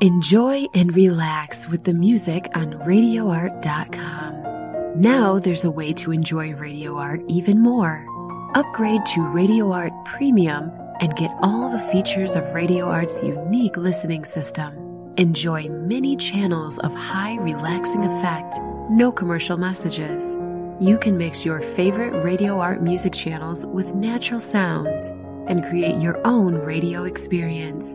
Enjoy and relax with the music on RadioArt.com. Now there's a way to enjoy Radio Art even more. Upgrade to Radio Art Premium and get all the features of Radio Art's unique listening system. Enjoy many channels of high relaxing effect, no commercial messages. You can mix your favorite Radio Art music channels with natural sounds and create your own radio experience.